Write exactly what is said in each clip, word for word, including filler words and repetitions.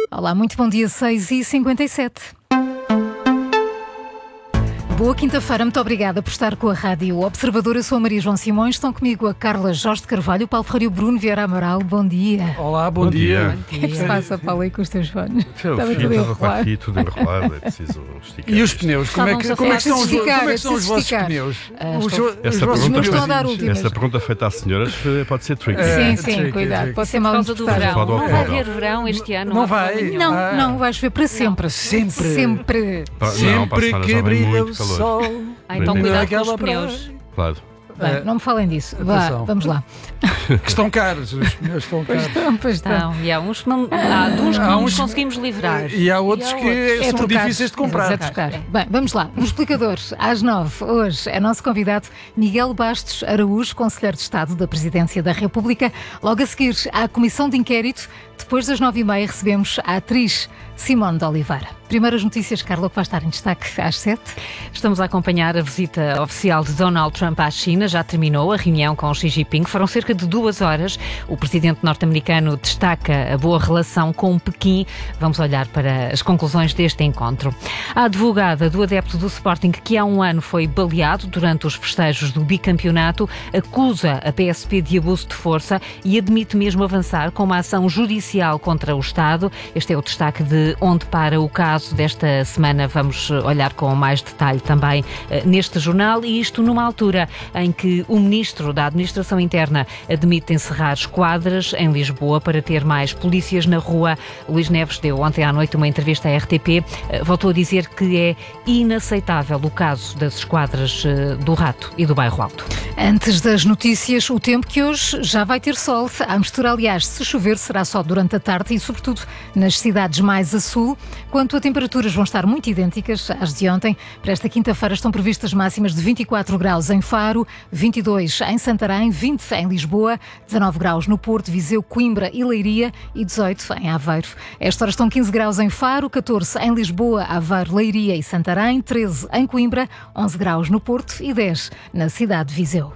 Olá, muito bom dia, seis e cinquenta e sete. Boa quinta-feira, muito obrigada por estar com a Rádio Observador. Eu sou a Maria João Simões, estão comigo a Carla Jorge de Carvalho, o Paulo Ferreira e o Bruno Vieira Amaral. Bom dia. Olá, bom, bom dia. dia. O que é que se passa, Paulo, aí com os teus fones? Eu Estava tudo enrolado. aqui, tudo enrolado, é preciso esticar. E os pneus? Como é que, como é que são, os, como é que são os vossos esticar. pneus? Ah, os, estou- os Essa vossos pergunta, estão a dar feita, últimas. essa pergunta feita às senhoras eh, pode ser tricky. É, Sim, sim, tricky, cuidado, tricky. pode ser Por mal causa do interpretado. verão. Pode Não vai ocorrer. haver verão este ano. Não há vai. problema nenhum. Não, Ah. não, vais ver para sempre. Sempre. Sempre. Pa- não, para a Sempre semana que já vem brilha o muito calor. sol. Ah, então Bem, cuidado com naquela os pneus. Claro. Bem, É. não me falem disso. Vá, Atenção. vamos lá. Que estão caros, os pneus estão caros. Então, pois está. Não, e há uns que não, há de uns que Há não uns- nos conseguimos livrar. E há outros E há que outros. são trocar. difíceis de comprar. É trocar. Bem, vamos lá. No explicador, às nove, hoje, é nosso convidado Miguel Bastos Araújo, Conselheiro de Estado da Presidência da República. Logo a seguir, à Comissão de Inquérito. Depois das nove e meia, recebemos a atriz Simone de Oliveira. Primeiras notícias, Carla, que vai estar em destaque às sete. Estamos a acompanhar a visita oficial de Donald Trump à China. Já terminou a reunião com Xi Jinping. Foram cerca de duas horas. O presidente norte-americano destaca a boa relação com Pequim. Vamos olhar para as conclusões deste encontro. A advogada do adepto do Sporting, que há um ano foi baleado durante os festejos do bicampeonato, acusa a P S P de abuso de força e admite mesmo avançar com uma ação judicial contra o Estado. Este é o destaque de Onde Para o Caso desta semana. Vamos olhar com mais detalhe também uh, neste jornal, e isto numa altura em que o Ministro da Administração Interna admite encerrar esquadras em Lisboa para ter mais polícias na rua. Luís Neves deu ontem à noite uma entrevista à R T P, uh, voltou a dizer que é inaceitável o caso das esquadras uh, do Rato e do Bairro Alto. Antes das notícias, o tempo, que hoje já vai ter sol. À mistura, aliás, se chover, será só durante a tarde e, sobretudo, nas cidades mais a sul. Quanto a temperaturas, vão estar muito idênticas às de ontem. Para esta quinta-feira estão previstas máximas de vinte e quatro graus em Faro, vinte e dois em Santarém, vinte em Lisboa, dezanove graus no Porto, Viseu, Coimbra e Leiria e dezoito em Aveiro. A esta hora estão quinze graus em Faro, catorze em Lisboa, Aveiro, Leiria e Santarém, treze em Coimbra, onze graus no Porto e dez na cidade de Viseu.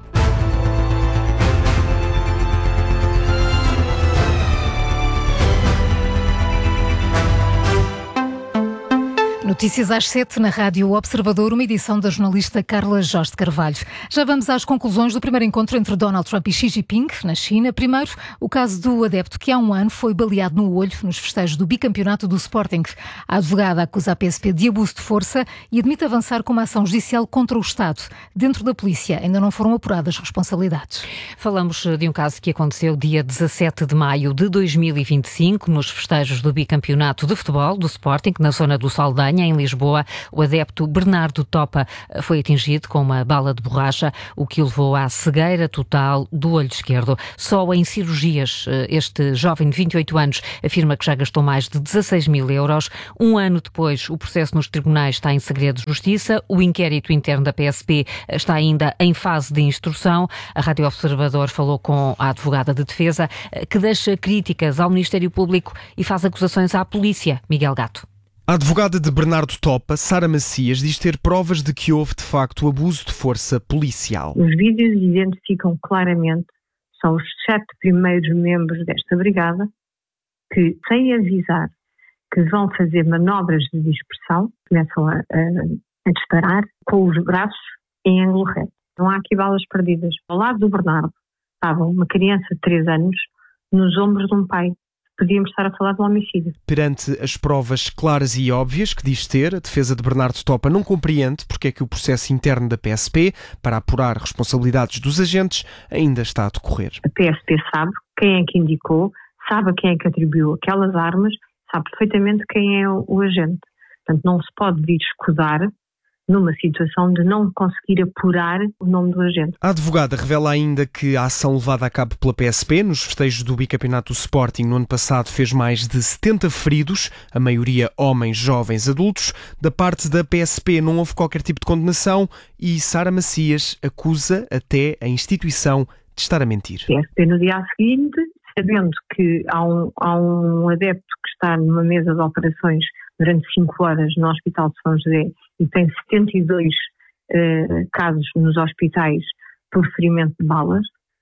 Notícias às sete na Rádio Observador, uma edição da jornalista Carla Jorge de Carvalho. Já vamos às conclusões do primeiro encontro entre Donald Trump e Xi Jinping, na China. Primeiro, o caso do adepto que há um ano foi baleado no olho nos festejos do bicampeonato do Sporting. A advogada acusa a P S P de abuso de força e admite avançar com uma ação judicial contra o Estado. Dentro da polícia ainda não foram apuradas responsabilidades. Falamos de um caso que aconteceu dia dezassete de maio de dois mil e vinte e cinco, nos festejos do bicampeonato de futebol do Sporting, na zona do Saldanha, em Lisboa. O adepto Bernardo Topa foi atingido com uma bala de borracha, o que o levou à cegueira total do olho esquerdo. Só em cirurgias, este jovem de vinte e oito anos afirma que já gastou mais de dezasseis mil euros. Um ano depois, o processo nos tribunais está em segredo de justiça. O inquérito interno da P S P está ainda em fase de instrução. A Rádio Observador falou com a advogada de defesa, que deixa críticas ao Ministério Público e faz acusações à polícia. Miguel Gato. A advogada de Bernardo Topa, Sara Macias, diz ter provas de que houve, de facto, abuso de força policial. Os vídeos identificam claramente, são os sete primeiros membros desta brigada, que, sem avisar que vão fazer manobras de dispersão, começam a, a, a disparar com os braços em ângulo reto. Não há aqui balas perdidas. Ao lado do Bernardo estava uma criança de três anos nos ombros de um pai. Podíamos estar a falar de um homicídio. Perante as provas claras e óbvias que diz ter, a defesa de Bernardo Topa não compreende porque é que o processo interno da P S P para apurar responsabilidades dos agentes ainda está a decorrer. A P S P sabe quem é que indicou, sabe a quem é que atribuiu aquelas armas, sabe perfeitamente quem é o, o agente. Portanto, não se pode vir escudar numa situação de não conseguir apurar o nome do agente. A advogada revela ainda que a ação levada a cabo pela P S P nos festejos do bicampeonato do Sporting no ano passado fez mais de setenta feridos, a maioria homens, jovens, adultos. Da parte da P S P não houve qualquer tipo de condenação e Sara Macias acusa até a instituição de estar a mentir. A P S P no dia seguinte, sabendo que há um, há um adepto que está numa mesa de operações durante cinco horas no Hospital de São José e tem setenta e dois uh, casos nos hospitais por ferimento de balas,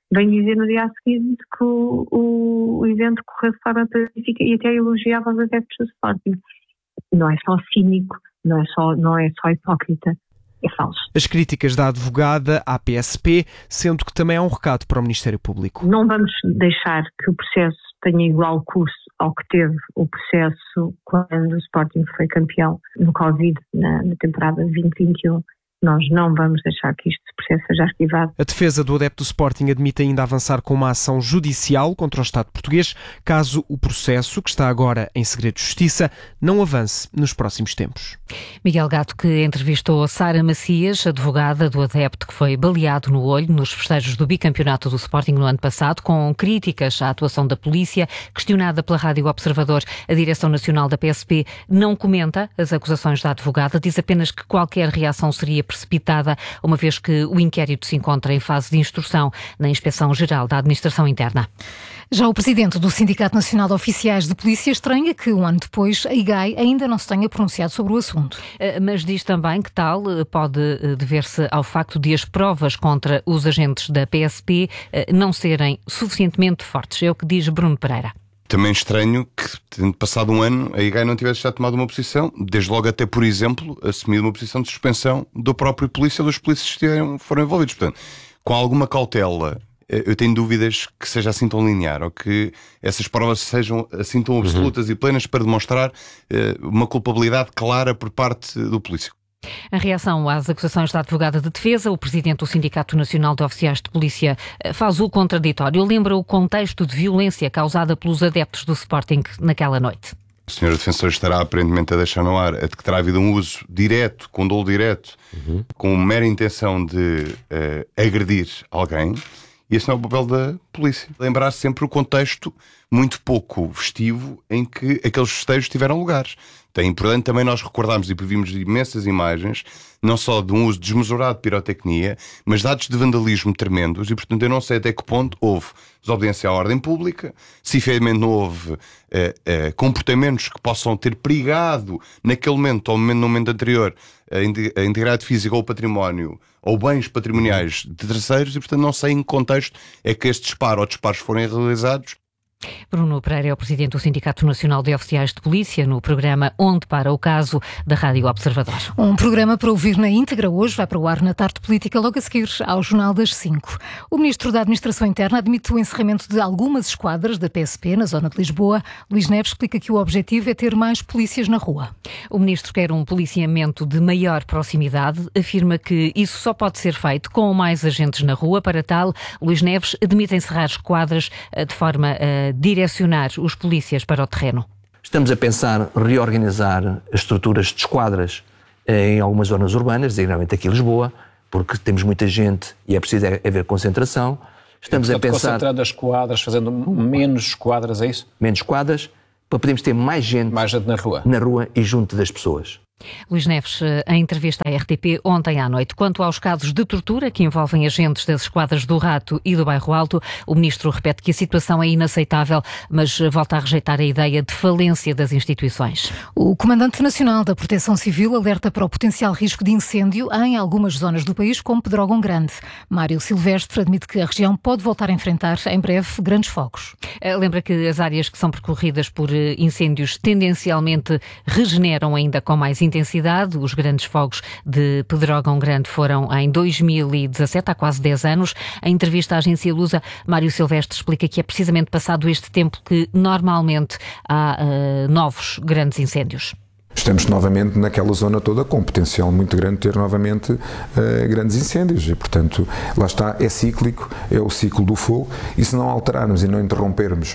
vem dizer no dia seguinte que o, o, o evento correu de forma pacífica e até elogiava os adeptos do Sporting. Não é só cínico, não é só, não é só hipócrita, é falso. As críticas da advogada à P S P, sendo que também há um recado para o Ministério Público. Não vamos deixar que o processo tenha igual curso ao que teve o processo quando o Sporting foi campeão no Covid, na, na temporada vinte vinte e um. Nós não vamos deixar que este processo seja arquivado. A defesa do adepto do Sporting admite ainda avançar com uma ação judicial contra o Estado português, caso o processo, que está agora em segredo de justiça, não avance nos próximos tempos. Miguel Gato, que entrevistou Sara Macias, advogada do adepto que foi baleado no olho nos festejos do bicampeonato do Sporting no ano passado, com críticas à atuação da polícia. Questionada pela Rádio Observador, a Direção Nacional da P S P não comenta as acusações da advogada, diz apenas que qualquer reação seria precipitada, uma vez que o inquérito se encontra em fase de instrução na Inspeção-Geral da Administração Interna. Já o presidente do Sindicato Nacional de Oficiais de Polícia estranha que, um ano depois, a I G A I ainda não se tenha pronunciado sobre o assunto. Mas diz também que tal pode dever-se ao facto de as provas contra os agentes da P S P não serem suficientemente fortes. É o que diz Bruno Pereira. Também estranho que, tendo passado um ano, a I G A I não tivesse já tomado uma posição, desde logo até, por exemplo, assumido uma posição de suspensão do próprio polícia, dos polícias que foram envolvidos. Portanto, com alguma cautela, eu tenho dúvidas que seja assim tão linear, ou que essas provas sejam assim tão absolutas uhum. e plenas para demonstrar uh, uma culpabilidade clara por parte do polícia. Em reação às acusações da advogada de defesa, o presidente do Sindicato Nacional de Oficiais de Polícia faz o contraditório. Lembra o contexto de violência causada pelos adeptos do Sporting naquela noite. O senhor defensor estará aparentemente a deixar no ar a de que terá havido um uso direto, com dolo direto, uhum. com mera intenção de uh, agredir alguém. E esse não é o papel da polícia. Lembrar sempre o contexto muito pouco festivo em que aqueles festejos tiveram lugar. É importante também nós recordarmos e vimos imensas imagens, não só de um uso desmesurado de pirotecnia, mas de atos de vandalismo tremendos, e portanto eu não sei até que ponto houve desobediência à ordem pública, se efetivamente não houve uh, uh, comportamentos que possam ter perigado naquele momento ou no momento anterior a integridade física ou o património ou bens patrimoniais de terceiros, e portanto não sei em que contexto é que este disparo ou disparos foram realizados. Bruno Pereira é o presidente do Sindicato Nacional de Oficiais de Polícia, no programa Onde Para o Caso, da Rádio Observador. Um programa para ouvir na íntegra hoje, vai para o ar na Tarde Política, logo a seguir ao Jornal das cinco. O Ministro da Administração Interna admite o encerramento de algumas esquadras da P S P na zona de Lisboa. Luís Neves explica que o objetivo é ter mais polícias na rua. O Ministro quer um policiamento de maior proximidade, afirma que isso só pode ser feito com mais agentes na rua. Para tal, Luís Neves admite encerrar esquadras de forma a direcionar os polícias para o terreno. Estamos a pensar reorganizar as estruturas de esquadras em algumas zonas urbanas, designadamente aqui em Lisboa, porque temos muita gente e é preciso haver concentração. Estamos e, portanto, a pensar... concentrando as esquadras, fazendo menos esquadras, é isso? Menos esquadras, para podermos ter mais gente, mais gente na rua. na rua e junto das pessoas. Luís Neves, em entrevista à R T P ontem à noite. Quanto aos casos de tortura que envolvem agentes das esquadras do Rato e do Bairro Alto, o Ministro repete que a situação é inaceitável, mas volta a rejeitar a ideia de falência das instituições. O Comandante Nacional da Proteção Civil alerta para o potencial risco de incêndio em algumas zonas do país, como Pedrógão Grande. Mário Silvestre admite que a região pode voltar a enfrentar em breve grandes focos. Lembra que as áreas que são percorridas por incêndios tendencialmente regeneram ainda com mais intensidade. Os grandes fogos de Pedrógão Grande foram em dois mil e dezassete, há quase dez anos. Em entrevista à agência Lusa, Mário Silvestre explica que é precisamente passado este tempo que normalmente há uh, novos grandes incêndios. Estamos novamente naquela zona toda com um potencial muito grande de ter novamente uh, grandes incêndios e, portanto, lá está, é cíclico, é o ciclo do fogo, e se não alterarmos e não interrompermos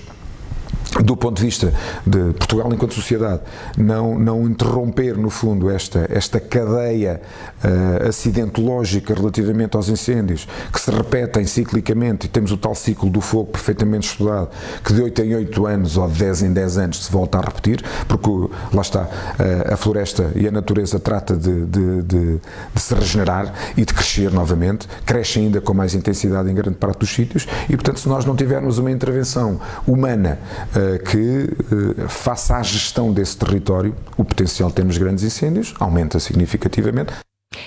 do ponto de vista de Portugal enquanto sociedade, não, não interromper no fundo esta, esta cadeia uh, acidentológica relativamente aos incêndios, que se repetem ciclicamente, e temos o tal ciclo do fogo perfeitamente estudado, que de oito em oito anos ou de dez em dez anos se volta a repetir, porque lá está, uh, a floresta e a natureza trata de, de, de, de se regenerar e de crescer novamente, cresce ainda com mais intensidade em grande parte dos sítios, e portanto se nós não tivermos uma intervenção humana que faça a gestão desse território, o potencial de termos grandes incêndios aumenta significativamente.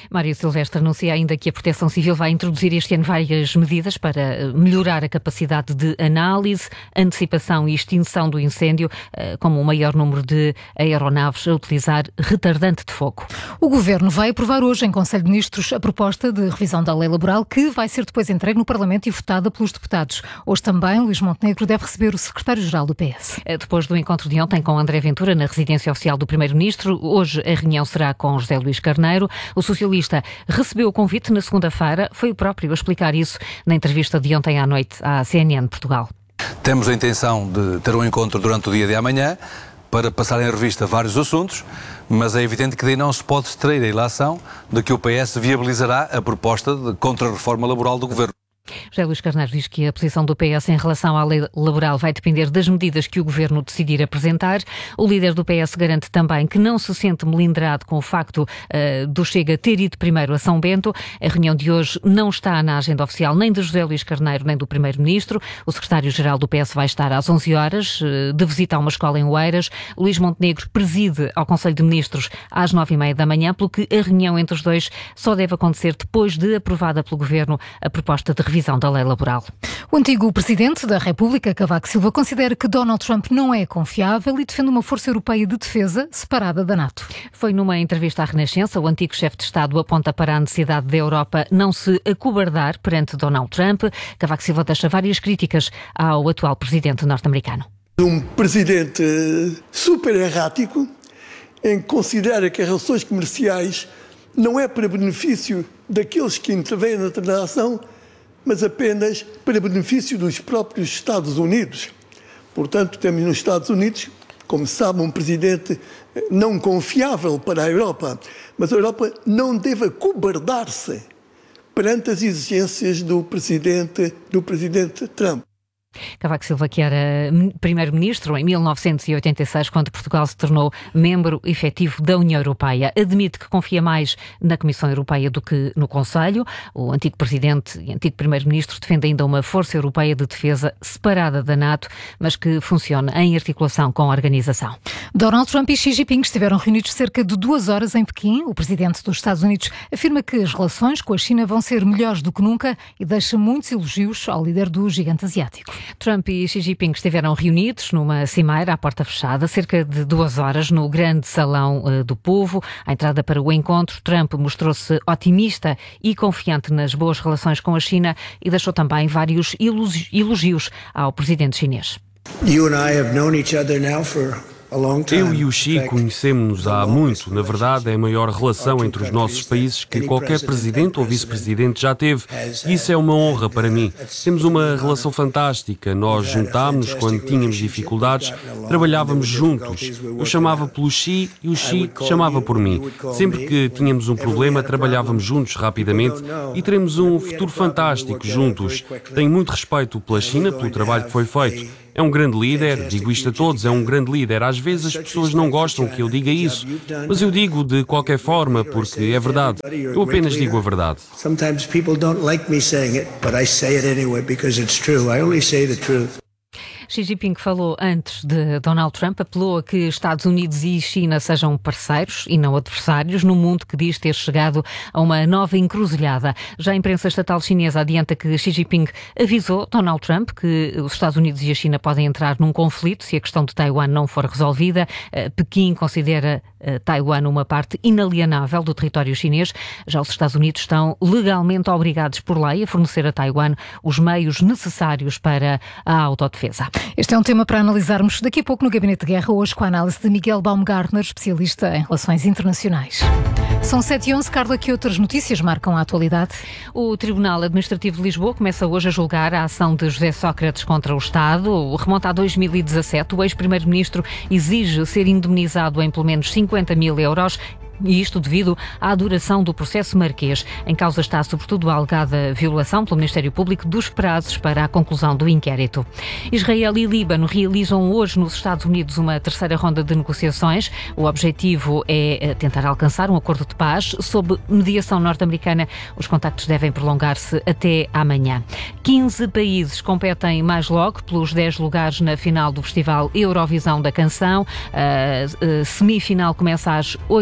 Mário Silvestre anuncia ainda que a Proteção Civil vai introduzir este ano várias medidas para melhorar a capacidade de análise, antecipação e extinção do incêndio, como um maior número de aeronaves a utilizar retardante de fogo. O Governo vai aprovar hoje em Conselho de Ministros a proposta de revisão da lei laboral, que vai ser depois entregue no Parlamento e votada pelos deputados. Hoje também Luís Montenegro deve receber o secretário-geral do P S. Depois do encontro de ontem com André Ventura na residência oficial do Primeiro-Ministro, hoje a reunião será com José Luís Carneiro. O socialista recebeu o convite na segunda-feira, foi o próprio a explicar isso na entrevista de ontem à noite à C N N Portugal. Temos a intenção de ter um encontro durante o dia de amanhã para passar em revista vários assuntos, mas é evidente que daí não se pode extrair a ilação de que o P S viabilizará a proposta de contra-reforma laboral do Governo. José Luís Carneiro diz que a posição do P S em relação à lei laboral vai depender das medidas que o Governo decidir apresentar. O líder do P S garante também que não se sente melindrado com o facto uh, do Chega ter ido primeiro a São Bento. A reunião de hoje não está na agenda oficial nem de José Luís Carneiro nem do Primeiro-Ministro. O secretário-geral do P S vai estar às onze horas uh, de visita a uma escola em Oeiras. Luís Montenegro preside ao Conselho de Ministros às nove e meia da manhã, pelo que a reunião entre os dois só deve acontecer depois de aprovada pelo Governo a proposta de revisão da lei laboral. O antigo Presidente da República, Cavaco Silva, considera que Donald Trump não é confiável e defende uma força europeia de defesa separada da NATO. Foi numa entrevista à Renascença, o antigo chefe de Estado aponta para a necessidade da Europa não se acobardar perante Donald Trump. Cavaco Silva deixa várias críticas ao atual Presidente norte-americano. Um Presidente super errático, em que considera que as relações comerciais não é para benefício daqueles que intervêm na transação, mas apenas para benefício dos próprios Estados Unidos. Portanto, temos nos Estados Unidos, como sabe, um presidente não confiável para a Europa, mas a Europa não deve acobardar-se perante as exigências do presidente, do presidente Trump. Cavaco Silva, que era primeiro-ministro em mil novecentos e oitenta e seis, quando Portugal se tornou membro efetivo da União Europeia, admite que confia mais na Comissão Europeia do que no Conselho. O antigo presidente e antigo primeiro-ministro defende ainda uma força europeia de defesa separada da NATO, mas que funciona em articulação com a organização. Donald Trump e Xi Jinping estiveram reunidos cerca de duas horas em Pequim. O presidente dos Estados Unidos afirma que as relações com a China vão ser melhores do que nunca e deixa muitos elogios ao líder do gigante asiático. Trump e Xi Jinping estiveram reunidos numa cimeira à porta fechada, cerca de duas horas, no grande salão uh, do povo. À entrada para o encontro, Trump mostrou-se otimista e confiante nas boas relações com a China e deixou também vários elogios ao presidente chinês. You and I have known each other now for Eu e o Xi conhecemos-nos há muito. Na verdade, é a maior relação entre os nossos países que qualquer presidente ou vice-presidente já teve. E isso é uma honra para mim. Temos uma relação fantástica. Nós juntámos-nos quando tínhamos dificuldades, trabalhávamos juntos. Eu chamava pelo Xi e o Xi chamava por mim. Sempre que tínhamos um problema, trabalhávamos juntos rapidamente e teremos um futuro fantástico juntos. Tenho muito respeito pela China, pelo trabalho que foi feito. É um grande líder, digo isto a todos, é um grande líder. Às vezes as pessoas não gostam que eu diga isso, mas eu digo de qualquer forma porque é verdade. Eu apenas digo a verdade. Sometimes people don't like me saying it, but I say it anyway because it's true. I only say the truth. Xi Jinping falou antes de Donald Trump, apelou a que Estados Unidos e China sejam parceiros e não adversários no mundo que diz ter chegado a uma nova encruzilhada. Já a imprensa estatal chinesa adianta que Xi Jinping avisou Donald Trump que os Estados Unidos e a China podem entrar num conflito se a questão de Taiwan não for resolvida. Pequim considera Taiwan uma parte inalienável do território chinês. Já os Estados Unidos estão legalmente obrigados por lei a fornecer a Taiwan os meios necessários para a autodefesa. Este é um tema para analisarmos daqui a pouco no Gabinete de Guerra, hoje com a análise de Miguel Baumgartner, especialista em relações internacionais. São sete e onze. Carla, que outras notícias marcam a atualidade? O Tribunal Administrativo de Lisboa começa hoje a julgar a ação de José Sócrates contra o Estado. Remonta a dois mil e dezassete. O ex-primeiro-ministro exige ser indemnizado em pelo menos cinquenta mil euros. E isto devido à duração do processo marquês. Em causa está, sobretudo, a alegada violação pelo Ministério Público dos prazos para a conclusão do inquérito. Israel e Líbano realizam hoje nos Estados Unidos uma terceira ronda de negociações. O objetivo é tentar alcançar um acordo de paz. Sob mediação norte-americana, os contactos devem prolongar-se até amanhã. quinze países competem mais logo pelos dez lugares na final do Festival Eurovisão da Canção. A semifinal começa às oito da noite.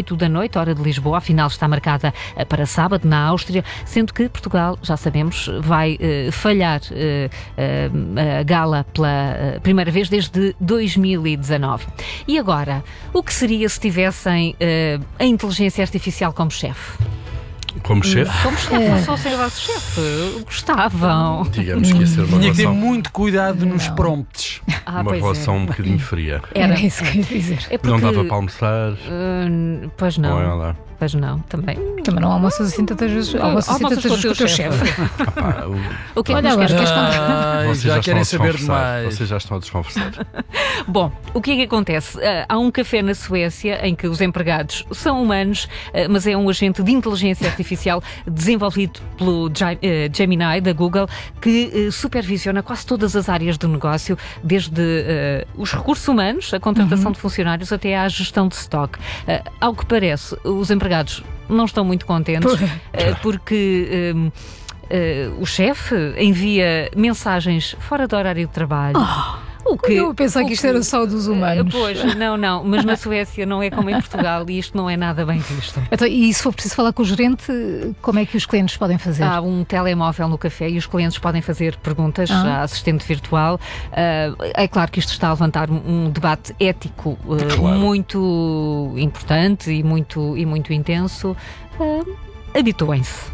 dezoito, hora de Lisboa. A final está marcada para sábado, na Áustria, sendo que Portugal, já sabemos, vai uh, falhar uh, uh, a gala pela uh, primeira vez desde dois mil e dezanove. E agora, o que seria se tivessem uh, a inteligência artificial como chefe? Como chefe? Como chefe, não só ser vosso chefe. Gostavam. Digamos que ia ser uma Tinha que ter relação, muito cuidado nos prompts. Ah, uma pois relação é. um bocadinho fria. Era isso que eu ia dizer. É porque, Não dava para almoçar. uh, pois não. Olha lá. Pois não, também. Também não almoças assim tantas vezes. Almoças assim Almoças tantas com o vezes com o teu teu chefe. Ah, pá, o- O que é que Olha nos agora, queres queres contar? Ai, Vocês já já querem estão a saber desconversar. demais. Vocês já estão a desconversar. Bom, o que é que acontece? Uh, há um café na Suécia em que os empregados são humanos, uh, mas é um agente de inteligência artificial desenvolvido pelo Gi- uh, Gemini da Google, que uh, supervisiona quase todas as áreas do negócio, desde uh, os recursos humanos, a contratação de funcionários, até à gestão de stock. Uh, ao que parece, os empregados não estão muito contentes, uh, porque um, uh, o chefe envia mensagens fora do horário de trabalho. Oh. O que, Eu pensava o que isto era só dos humanos. Pois, não, não, mas na Suécia não é como em Portugal e isto não é nada bem visto. Então, e se for preciso falar com o gerente, como é que os clientes podem fazer? Há um telemóvel no café e os clientes podem fazer perguntas Ah. à assistente virtual. Uh, é claro que isto está a levantar um, um debate ético uh, Claro. muito importante e muito, e muito intenso. Uh, habituem-se.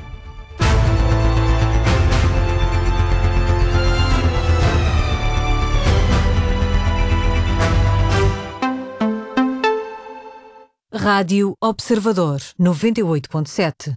Rádio Observador, noventa e oito ponto sete.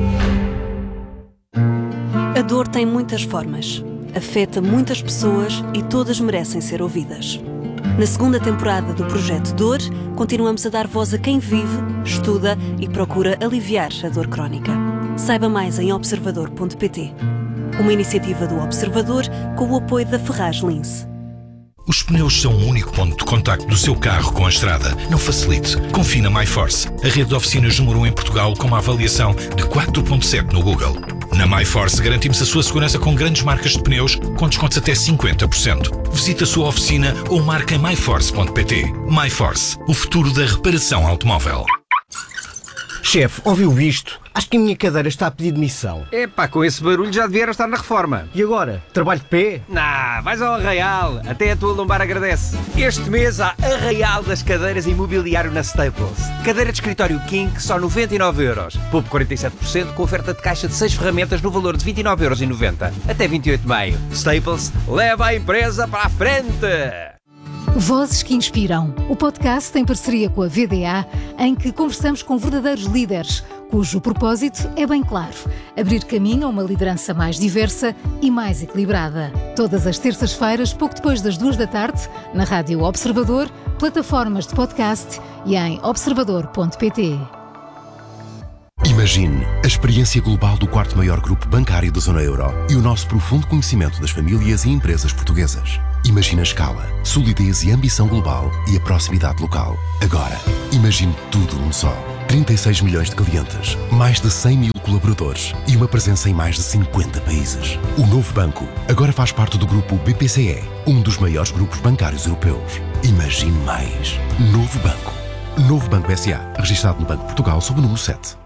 A dor tem muitas formas, afeta muitas pessoas e todas merecem ser ouvidas. Na segunda temporada do Projeto Dor, continuamos a dar voz a quem vive, estuda e procura aliviar a dor crónica. Saiba mais em observador ponto pt. Uma iniciativa do Observador com o apoio da Ferraz Lince. Os pneus são o único ponto de contacto do seu carro com a estrada. Não facilite. Confie na MyForce, a rede de oficinas número um em Portugal com uma avaliação de quatro ponto sete no Google. Na MyForce garantimos a sua segurança com grandes marcas de pneus com descontos até cinquenta por cento. Visite a sua oficina ou marque em my force ponto pt. MyForce, o futuro da reparação automóvel. Chefe, ouviu isto? Acho que a minha cadeira está a pedir demissão. Epá, com esse barulho já devia estar na reforma. E agora? Trabalho de pé? Nah, vais ao Arraial. Até a tua lombar agradece. Este mês há Arraial das cadeiras e mobiliário na Staples. Cadeira de escritório King, só noventa e nove euros. Poupe quarenta e sete por cento com oferta de caixa de seis ferramentas no valor de vinte e nove euros e noventa. Até vinte e oito de maio. Staples, leva a empresa para a frente! Vozes que Inspiram, o podcast em parceria com a V D A, em que conversamos com verdadeiros líderes, cujo propósito é bem claro: abrir caminho a uma liderança mais diversa e mais equilibrada. Todas as terças-feiras, pouco depois das duas da tarde, na Rádio Observador, plataformas de podcast e em observador ponto pt. Imagine a experiência global do quarto maior grupo bancário da zona euro e o nosso profundo conhecimento das famílias e empresas portuguesas. Imagine a escala, solidez e ambição global e a proximidade local. Agora, imagine tudo num só. trinta e seis milhões de clientes, mais de cem mil colaboradores e uma presença em mais de cinquenta países. O novo banco agora faz parte do grupo B P C E, um dos maiores grupos bancários europeus. Imagine mais. Novo Banco. Novo Banco S A, registado no Banco de Portugal sob o número sete.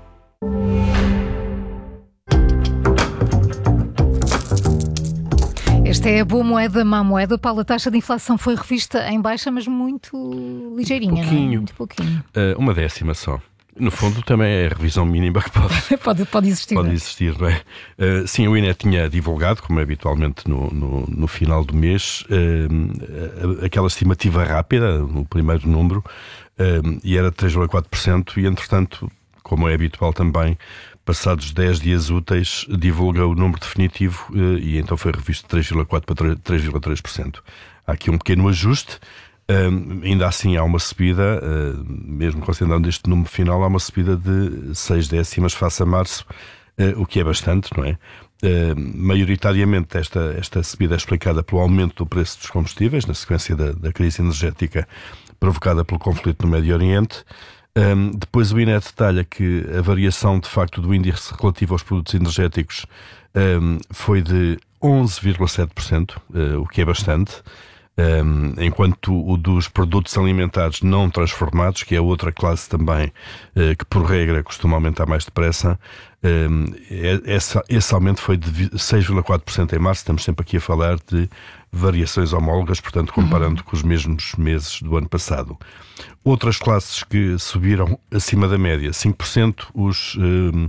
Esta é a boa moeda, má moeda. Paulo, a taxa de inflação foi revista em baixa, mas muito ligeirinha, pouquinho. não é? Muito pouquinho. Uh, uma décima só. No fundo, também é a revisão mínima que pode, pode, pode existir. pode não é? existir, não é? Uh, sim, o I N E tinha divulgado, como é habitualmente no, no, no final do mês, uh, aquela estimativa rápida, o primeiro número, uh, e era três vírgula quatro por cento, e entretanto, como é habitual também, passados dez dias úteis, divulga o número definitivo uh, e então foi revisto de três vírgula quatro por cento para três vírgula três por cento. Há aqui um pequeno ajuste. Uh, ainda assim há uma subida, uh, mesmo considerando este número final, há uma subida de seis décimas face a março, uh, o que é bastante, não é? Uh, maioritariamente esta, esta subida é explicada pelo aumento do preço dos combustíveis, na sequência da, da crise energética provocada pelo conflito no Médio Oriente. Um, depois o I N E detalha que a variação de facto do índice relativo aos produtos energéticos um, foi de onze vírgula sete por cento, uh, o que é bastante. Um, enquanto o dos produtos alimentares não transformados, que é outra classe também uh, que por regra costuma aumentar mais depressa, um, esse, esse aumento foi de seis vírgula quatro por cento em março. Estamos sempre aqui a falar de variações homólogas, portanto comparando uhum. com os mesmos meses do ano passado. Outras classes que subiram acima da média, cinco por cento os... Um,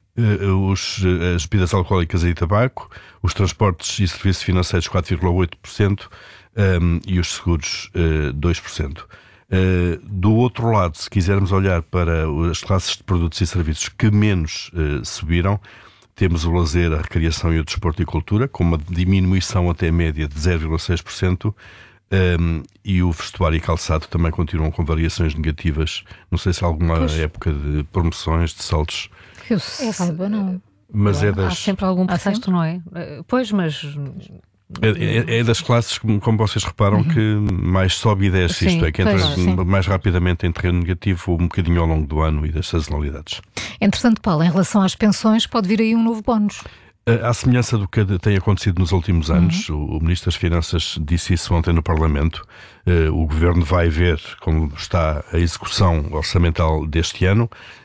Os, as bebidas alcoólicas e tabaco, os transportes e serviços financeiros quatro vírgula oito por cento um, e os seguros uh, dois por cento. Uh, do outro lado, se quisermos olhar para as classes de produtos e serviços que menos uh, subiram, temos o lazer, a recreação e o desporto e cultura, com uma diminuição até média de zero vírgula seis por cento. Um, e o vestuário e calçado também continuam com variações negativas. Não sei se há alguma pois. época de promoções, de saltos. Que eu saiba, não. Mas não. é das... Há sempre algum protesto, não é? Pois, mas... É, é, é das classes, como vocês reparam, uhum. que mais sobe e desce. Sim, isto é, que entra pois, mais rapidamente em terreno negativo um bocadinho ao longo do ano e das sazonalidades. Entretanto, Paulo, em relação às pensões, pode vir aí um novo bónus. À semelhança do que tem acontecido nos últimos anos, uhum. o Ministro das Finanças disse isso ontem no Parlamento. O Governo vai ver como está a execução orçamental deste ano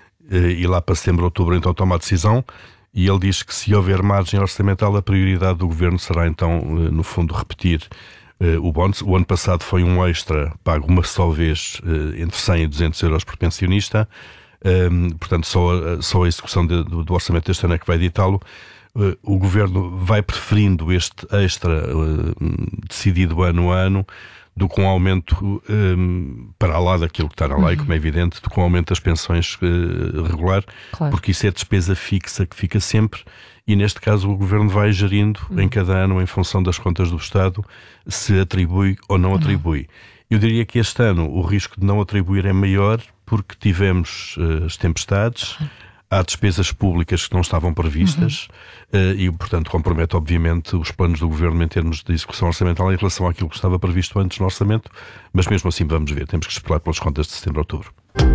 e lá para setembro, outubro, então toma a decisão. E ele diz que se houver margem orçamental, a prioridade do Governo será então, no fundo, repetir o bónus. O ano passado foi um extra pago uma só vez entre cem e duzentos euros por pensionista. Portanto, só a, só a execução de, do, do orçamento deste ano é que vai ditá-lo. O Governo vai preferindo este extra uh, decidido ano a ano do que um aumento um, para lá daquilo que está na lei, uhum. como é evidente, do que um aumento das pensões uh, regular, claro. Porque isso é despesa fixa que fica sempre e neste caso o Governo vai gerindo uhum. em cada ano, em função das contas do Estado, se atribui ou não atribui. Uhum. Eu diria que este ano o risco de não atribuir é maior porque tivemos uh, as tempestades, uhum. há despesas públicas que não estavam previstas uhum. uh, e, portanto, compromete, obviamente, os planos do Governo em termos de execução orçamental em relação àquilo que estava previsto antes no orçamento, mas mesmo assim vamos ver, temos que esperar pelas contas de setembro a outubro.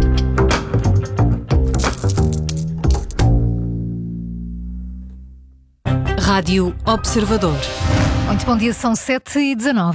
Rádio Observador. Muito bom dia, são sete e dezanove.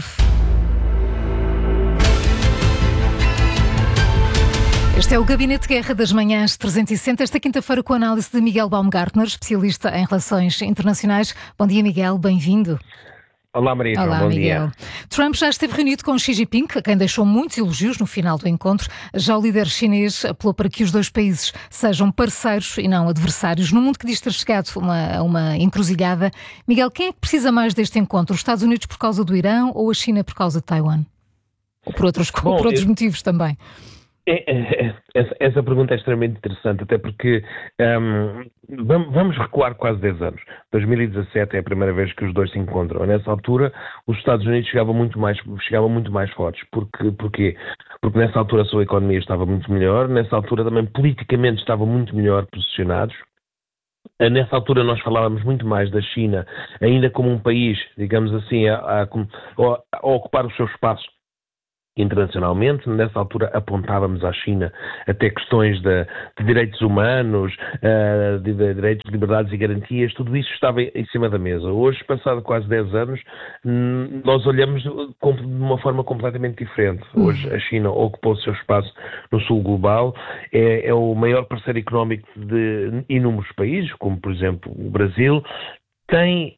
Este é o Gabinete de Guerra das Manhãs trezentos e sessenta, esta quinta-feira com a análise de Miguel Baumgartner, especialista em relações internacionais. Bom dia, Miguel, bem-vindo. Olá, Maria. Olá, bom Miguel. dia. Trump já esteve reunido com Xi Jinping, a quem deixou muitos elogios no final do encontro. Já o líder chinês apelou para que os dois países sejam parceiros e não adversários. Num mundo que diz ter chegado a uma, uma encruzilhada, Miguel, quem é que precisa mais deste encontro? Os Estados Unidos por causa do Irão ou a China por causa de Taiwan? Ou por outros, Bom, por outros eu... motivos também? É, é, é, essa, essa pergunta é extremamente interessante, até porque um, vamos, vamos recuar quase dez anos. dois mil e dezassete é a primeira vez que os dois se encontram. Nessa altura, os Estados Unidos chegavam muito mais, chegavam muito mais fortes. Porque, porquê? Porque nessa altura a sua economia estava muito melhor, nessa altura também politicamente estavam muito melhor posicionados. Nessa altura nós falávamos muito mais da China, ainda como um país, digamos assim, a, a, a, a ocupar o seu espaço internacionalmente. Nessa altura apontávamos à China até questões de, de direitos humanos, uh, de, de direitos, liberdades e garantias, tudo isso estava em cima da mesa. Hoje, passado quase dez anos, nós olhamos de uma forma completamente diferente. Hoje a China ocupou o seu espaço no sul global, é, é o maior parceiro económico de inúmeros países, como por exemplo o Brasil, tem